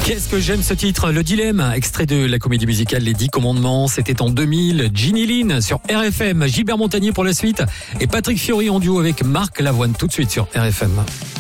Qu'est-ce que j'aime ce titre, Le Dilemme, extrait de la comédie musicale Les 10 Commandements. C'était en 2000. Ginny Lynn sur RFM, Gilbert Montagnier pour la suite et Patrick Fiori en duo avec Marc Lavoine tout de suite sur RFM.